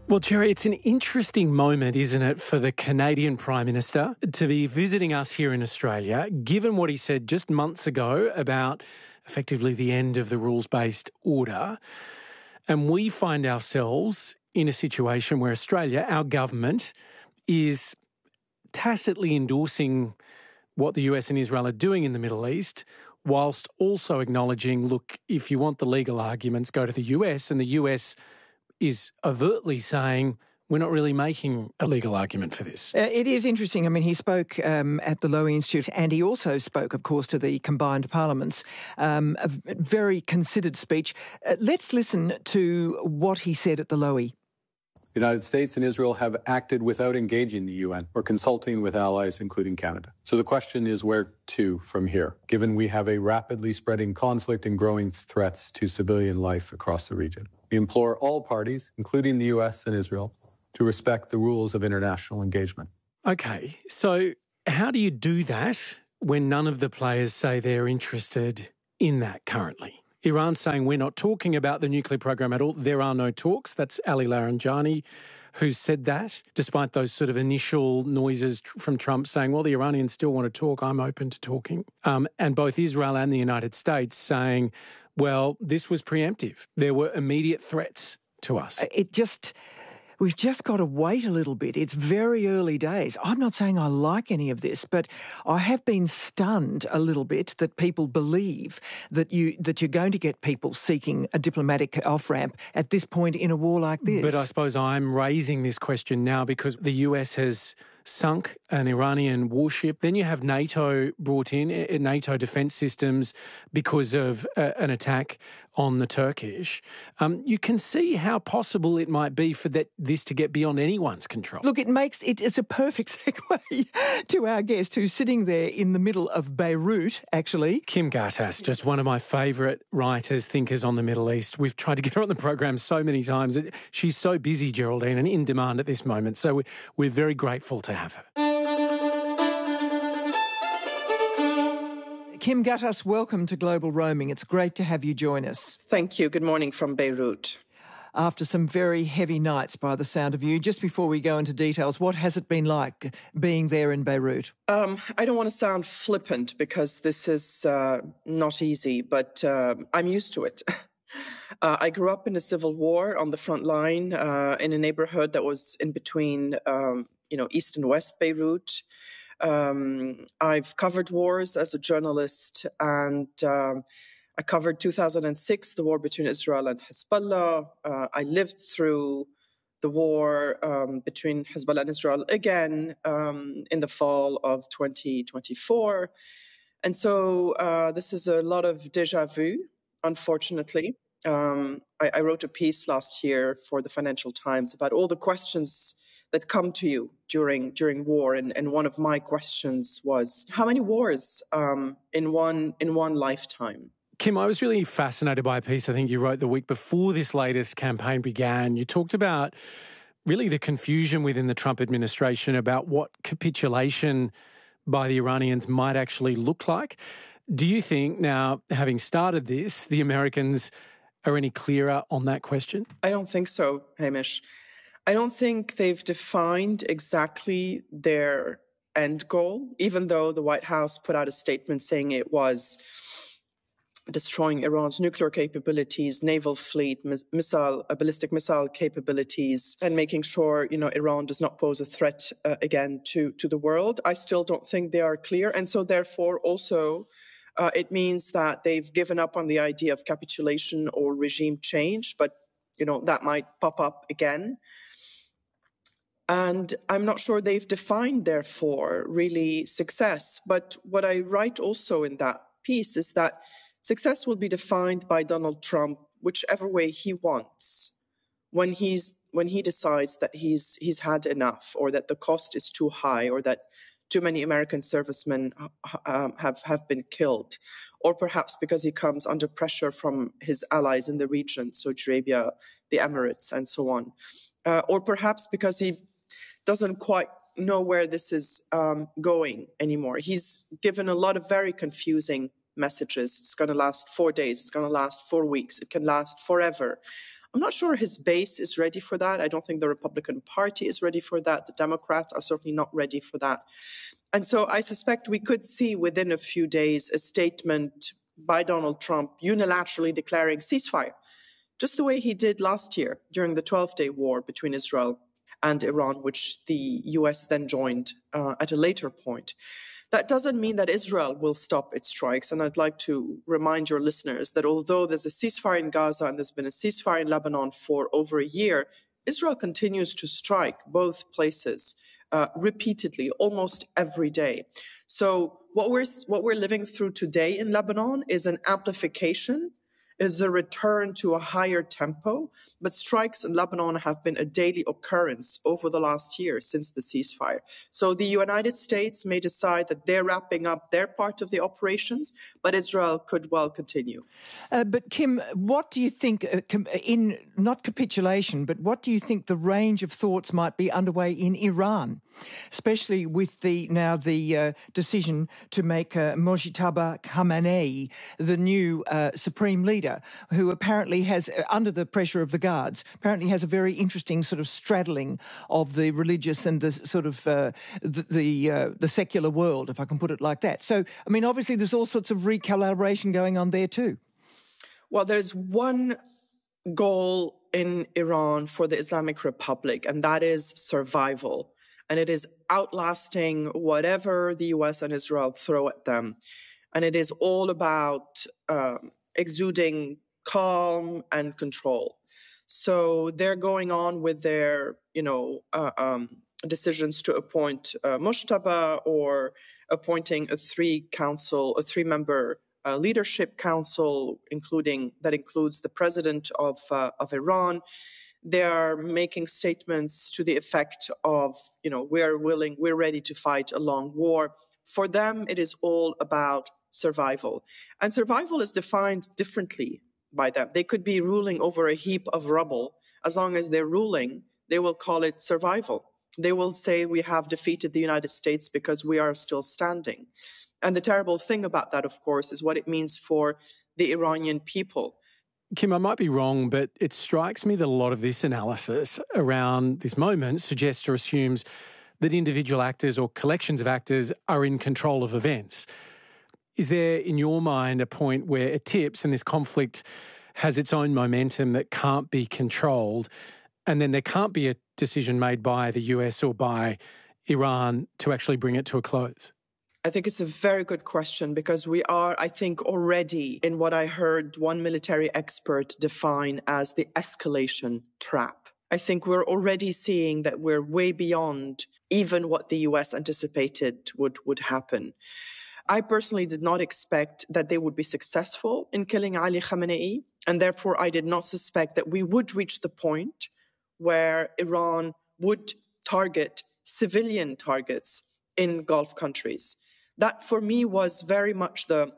Well, Jerry, it's an interesting moment, isn't it, for the Canadian Prime Minister to be visiting us here in Australia, given what he said just months ago about effectively the end of the rules-based order. And we find ourselves in a situation where Australia, our government, is tacitly endorsing what the US and Israel are doing in the Middle East, whilst also acknowledging, look, if you want the legal arguments, go to the US, and the US is overtly saying we're not really making a legal argument for this. It is interesting. I mean, he spoke at the Lowy Institute, and he also spoke, of course, to the combined parliaments. A very considered speech. Let's listen to what he said at the Lowy. The United States and Israel have acted without engaging the UN or consulting with allies, including Canada. So the question is where to from here, given we have a rapidly spreading conflict and growing threats to civilian life across the region. We implore all parties, including the US and Israel, to respect the rules of international engagement. Okay, so how do you do that when none of the players say they're interested in that currently? Iran's saying we're not talking about the nuclear program at all. There are no talks. That's Ali Laranjani who said that, despite those sort of initial noises from Trump saying, well, the Iranians still want to talk. I'm open to talking. And both Israel and the United States saying, well, this was preemptive. There were immediate threats to us. We've just got to wait a little bit. It's very early days. I'm not saying I like any of this, but I have been stunned a little bit that people believe that you're going to get people seeking a diplomatic off-ramp at this point in a war like this. But I suppose I'm raising this question now because the US has sunk an Iranian warship. Then you have NATO brought in, NATO defence systems, because of an attack on the Turkish. You can see how possible it might be for this to get beyond anyone's control. Look, it's a perfect segue to our guest who's sitting there in the middle of Beirut, actually. Kim Ghattas, just one of my favourite writers, thinkers on the Middle East. We've tried to get her on the program so many times. She's so busy, Geraldine, and in demand at this moment. So we're very grateful to have her. Kim Ghattas, welcome to Global Roaming. It's great to have you join us. Thank you. Good morning from Beirut. After some very heavy nights by the sound of you, just before we go into details, what has it been like being there in Beirut? I don't want to sound flippant because this is not easy, but I'm used to it. I grew up in a civil war on the front line in a neighborhood that was in between, East and West Beirut. I've covered wars as a journalist, and I covered 2006, the war between Israel and Hezbollah. I lived through the war between Hezbollah and Israel again in the fall of 2024. And so this is a lot of déjà vu, unfortunately. I wrote a piece last year for the Financial Times about all the questions that come to you during war, and one of my questions was, how many wars in one lifetime? Kim, I was really fascinated by a piece I think you wrote the week before this latest campaign began. You talked about really the confusion within the Trump administration about what capitulation by the Iranians might actually look like. Do you think now, having started this, the Americans are any clearer on that question? I don't think so, Hamish. I don't think they've defined exactly their end goal, even though the White House put out a statement saying it was destroying Iran's nuclear capabilities, naval fleet, ballistic missile capabilities, and making sure, Iran does not pose a threat again to the world. I still don't think they are clear. And so therefore also it means that they've given up on the idea of capitulation or regime change, but, that might pop up again. And I'm not sure they've defined, therefore, really success. But what I write also in that piece is that success will be defined by Donald Trump whichever way he wants. When he decides that he's had enough, or that the cost is too high, or that too many American servicemen have been killed, or perhaps because he comes under pressure from his allies in the region, Saudi Arabia, the Emirates, and so on, or perhaps because he doesn't quite know where this is going anymore. He's given a lot of very confusing messages. It's going to last 4 days. It's going to last 4 weeks. It can last forever. I'm not sure his base is ready for that. I don't think the Republican Party is ready for that. The Democrats are certainly not ready for that. And so I suspect we could see within a few days a statement by Donald Trump unilaterally declaring ceasefire, just the way he did last year during the 12-day war between Israel and Iran, which the US then joined at a later point. That doesn't mean that Israel will stop its strikes. And I'd like to remind your listeners that although there's a ceasefire in Gaza and there's been a ceasefire in Lebanon for over a year, Israel continues to strike both places repeatedly, almost every day. So what we're living through today in Lebanon is an amplification, is a return to a higher tempo, but strikes in Lebanon have been a daily occurrence over the last year since the ceasefire. So the United States may decide that they're wrapping up their part of the operations, but Israel could well continue. But Kim, what do you think, in not capitulation, but what do you think the range of thoughts might be underway in Iran, especially with the decision to make Mojtaba Khamenei the new supreme leader, who apparently has, under the pressure of the guards, apparently has a very interesting sort of straddling of the religious and the sort of the secular world, if I can put it like that. So, I mean, obviously there's all sorts of recalibration going on there too. Well, there's one goal in Iran for the Islamic Republic, and that is survival. And it is outlasting whatever the US and Israel throw at them. And it is all about exuding calm and control. So they're going on with their, decisions to appoint Mojtaba or appointing a three-member leadership council, that includes the president of Iran. They are making statements to the effect of, we're ready to fight a long war. For them, it is all about survival. And survival is defined differently by them. They could be ruling over a heap of rubble. As long as they're ruling, they will call it survival. They will say we have defeated the United States because we are still standing. And the terrible thing about that, of course, is what it means for the Iranian people. Kim, I might be wrong, but it strikes me that a lot of this analysis around this moment suggests or assumes that individual actors or collections of actors are in control of events. Is there, in your mind, a point where it tips and this conflict has its own momentum that can't be controlled, and then there can't be a decision made by the US or by Iran to actually bring it to a close? I think it's a very good question because we are, I think, already in what I heard one military expert define as the escalation trap. I think we're already seeing that we're way beyond even what the US anticipated would happen. I personally did not expect that they would be successful in killing Ali Khamenei, and therefore I did not suspect that we would reach the point where Iran would target civilian targets in Gulf countries. That, for me, was very much the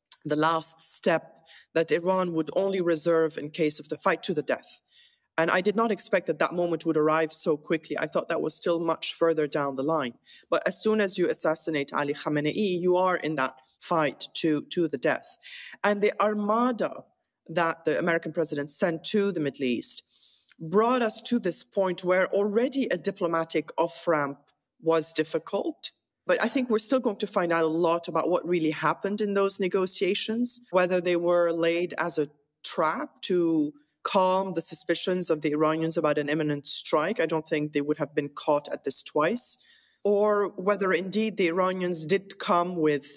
last step that Iran would only reserve in case of the fight to the death. And I did not expect that moment would arrive so quickly. I thought that was still much further down the line. But as soon as you assassinate Ali Khamenei, you are in that fight to the death. And the armada that the American president sent to the Middle East brought us to this point where already a diplomatic off-ramp was difficult. But I think we're still going to find out a lot about what really happened in those negotiations, whether they were laid as a trap to calm the suspicions of the Iranians about an imminent strike. I don't think they would have been caught at this twice. Or whether indeed the Iranians did come with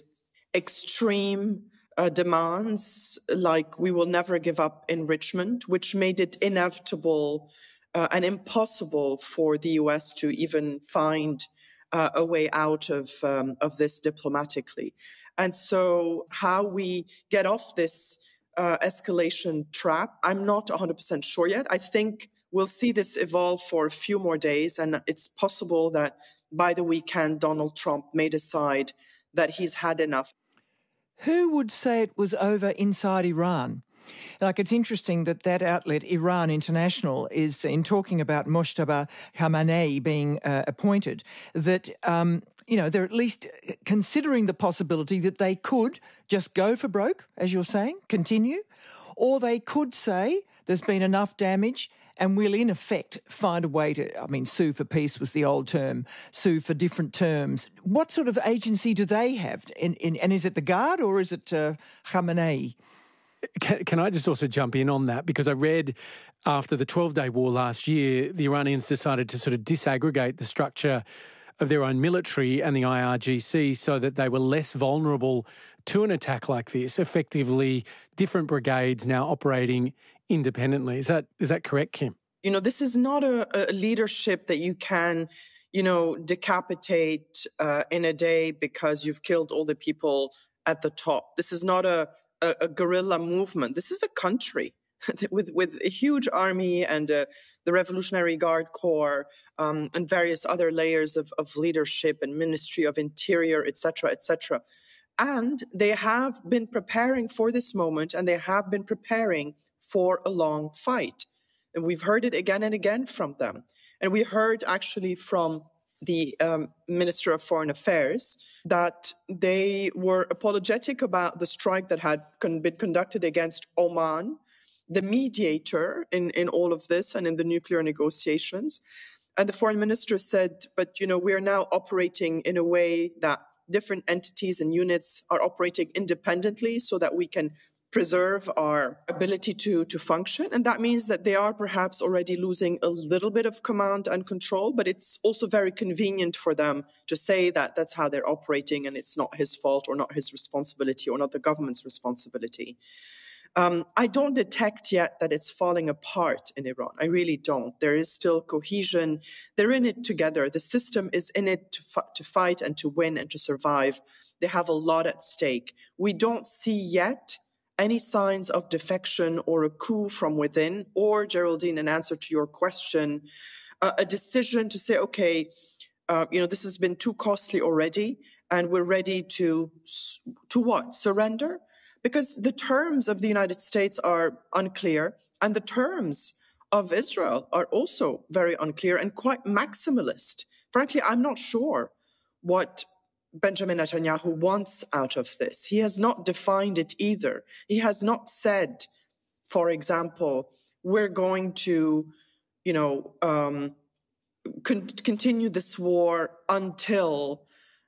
extreme demands, like we will never give up enrichment, which made it inevitable and impossible for the US to even find a way out of this diplomatically. And so how we get off this escalation trap, I'm not 100% sure yet. I think we'll see this evolve for a few more days, and it's possible that by the weekend, Donald Trump may decide that he's had enough. Who would say it was over inside Iran? Like, it's interesting that outlet, Iran International, is in talking about Mojtaba Khamenei being appointed, that, they're at least considering the possibility that they could just go for broke, as you're saying, continue, or they could say there's been enough damage, and we'll in effect find a way to, sue for peace was the old term, sue for different terms. What sort of agency do they have? And is it the Guard or is it Khamenei? Can I just also jump in on that? Because I read after the 12-day war last year, the Iranians decided to sort of disaggregate the structure of their own military and the IRGC so that they were less vulnerable to an attack like this, effectively different brigades now operating independently. Is that correct, Kim? This is not a leadership that you can, decapitate in a day because you've killed all the people at the top. This is not a guerrilla movement. This is a country with a huge army and the Revolutionary Guard Corps and various other layers of leadership and Ministry of Interior, etc., etc. And they have been preparing for this moment, and they have been preparing for a long fight. And we've heard it again and again from them. And we heard actually from the Minister of Foreign Affairs that they were apologetic about the strike that had been conducted against Oman, the mediator in all of this and in the nuclear negotiations. And the foreign minister said, but, we are now operating in a way that different entities and units are operating independently so that we can preserve our ability to function. And that means that they are perhaps already losing a little bit of command and control, but it's also very convenient for them to say that that's how they're operating and it's not his fault or not his responsibility or not the government's responsibility. I don't detect yet that it's falling apart in Iran. I really don't. There is still cohesion. They're in it together. The system is in it to fight and to win and to survive. They have a lot at stake. We don't see yet any signs of defection or a coup from within, or, Geraldine, in answer to your question, a decision to say, okay, this has been too costly already, and we're ready to what? Surrender? Because the terms of the United States are unclear, and the terms of Israel are also very unclear and quite maximalist. Frankly, I'm not sure what Benjamin Netanyahu wants out of this. He has not defined it either. He has not said, for example, we're going to, continue this war until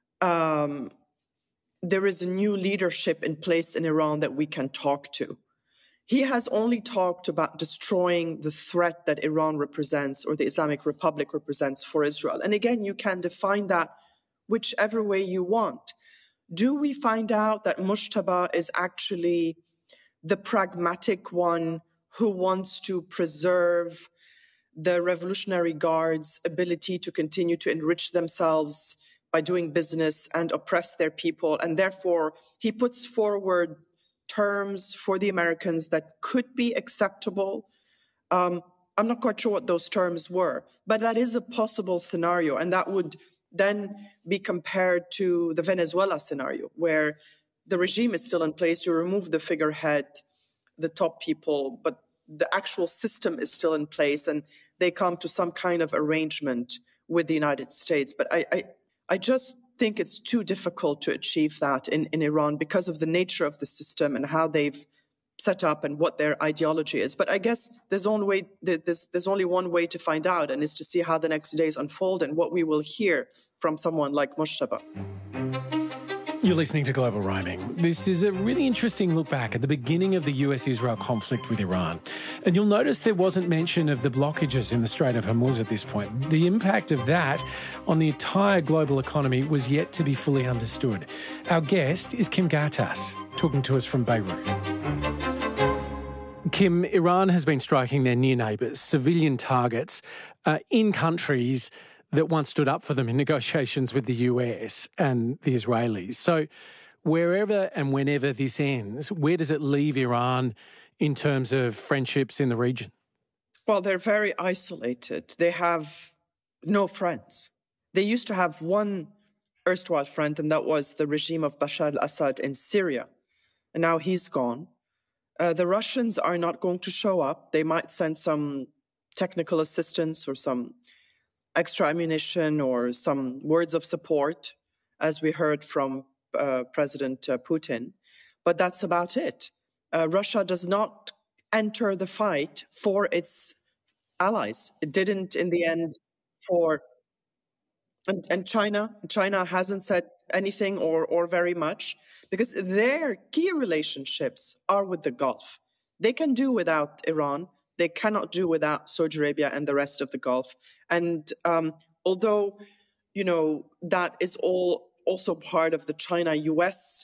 there is a new leadership in place in Iran that we can talk to. He has only talked about destroying the threat that Iran represents or the Islamic Republic represents for Israel. And again, you can define that whichever way you want. Do we find out that Mujtaba is actually the pragmatic one who wants to preserve the Revolutionary Guard's ability to continue to enrich themselves by doing business and oppress their people, and therefore he puts forward terms for the Americans that could be acceptable? I'm not quite sure what those terms were, but that is a possible scenario, and that would then be compared to the Venezuela scenario, where the regime is still in place. You remove the figurehead, the top people, but the actual system is still in place, and they come to some kind of arrangement with the United States. But I just think it's too difficult to achieve that in Iran because of the nature of the system and how they've set up and what their ideology is. But I guess there's only one way to find out, and is to see how the next days unfold and what we will hear from someone like Mujtaba. You're listening to Global Roaming. This is a really interesting look back at the beginning of the US-Israel conflict with Iran. And you'll notice there wasn't mention of the blockages in the Strait of Hormuz at this point. The impact of that on the entire global economy was yet to be fully understood. Our guest is Kim Ghattas, talking to us from Beirut. Kim, Iran has been striking their near neighbours, civilian targets, in countries that once stood up for them in negotiations with the US and the Israelis. So wherever and whenever this ends, where does it leave Iran in terms of friendships in the region? Well, they're very isolated. They have no friends. They used to have one erstwhile friend, and that was the regime of Bashar al-Assad in Syria. And now he's gone. The Russians are not going to show up. They might send some technical assistance or some extra ammunition or some words of support, as we heard from President Putin. But that's about it. Russia does not enter the fight for its allies. It didn't in the end for and China hasn't said anything or very much because their key relationships are with the Gulf. They can do without Iran. They cannot do without Saudi Arabia and the rest of the Gulf. And although, that is all also part of the China-US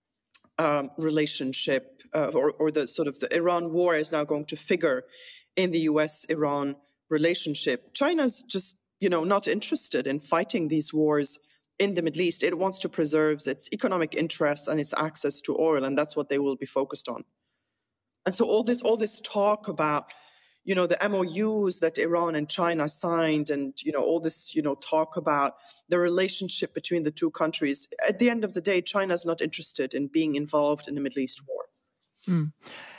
relationship, or the sort of the Iran war is now going to figure in the US-Iran relationship. China's just, not interested in fighting these wars in the Middle East. It wants to preserve its economic interests and its access to oil, and that's what they will be focused on. And so all this talk about, the MOUs that Iran and China signed and, all this, talk about the relationship between the two countries, at the end of the day, China's not interested in being involved in the Middle East war. Mm.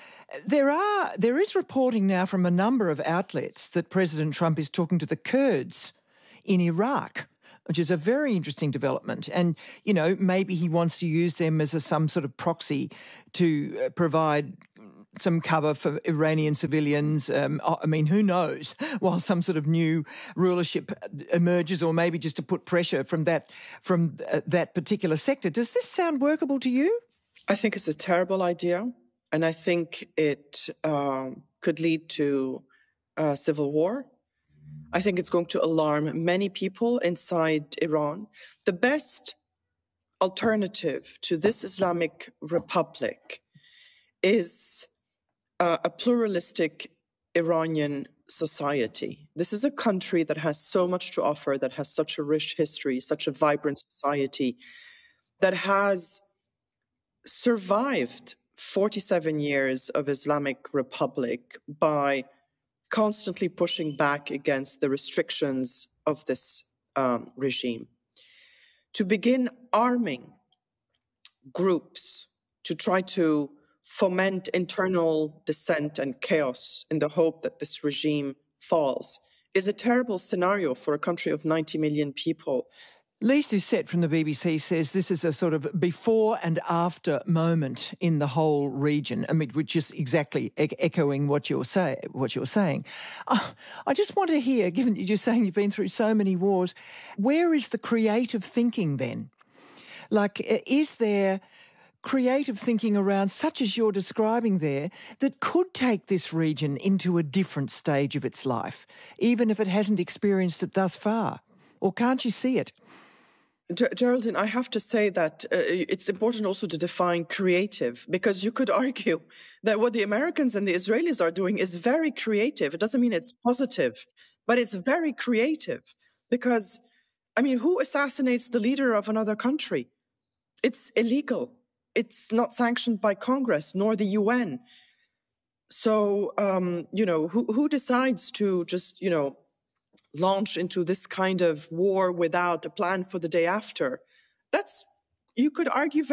There is reporting now from a number of outlets that President Trump is talking to the Kurds in Iraq, which is a very interesting development. And, maybe he wants to use them as some sort of proxy to provide some cover for Iranian civilians. Who knows, while some sort of new rulership emerges, or maybe just to put pressure from that particular sector. Does this sound workable to you? I think it's a terrible idea. And I think it could lead to civil war. I think it's going to alarm many people inside Iran. The best alternative to this Islamic Republic is a pluralistic Iranian society. This is a country that has so much to offer, that has such a rich history, such a vibrant society, that has survived 47 years of Islamic Republic by constantly pushing back against the restrictions of this regime. To begin arming groups to try to foment internal dissent and chaos in the hope that this regime falls is a terrible scenario for a country of 90 million people. Lise Doucette from the BBC says this is a sort of before and after moment in the whole region, which is exactly echoing what you're saying. I just want to hear, given you're saying you've been through so many wars, where is the creative thinking then? Like, is there creative thinking around, such as you're describing there, that could take this region into a different stage of its life, even if it hasn't experienced it thus far? Or can't you see it? Geraldine, I have to say that it's important also to define creative, because you could argue that what the Americans and the Israelis are doing is very creative. It doesn't mean it's positive, but it's very creative because, who assassinates the leader of another country? It's illegal. It's not sanctioned by Congress nor the UN. So, who decides to just, launch into this kind of war without a plan for the day after? You could argue